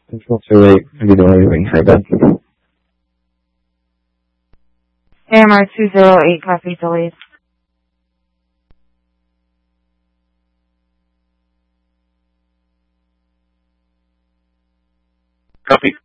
Control 28, can be delivering high bed. AMR 208, copy delayed. Copy.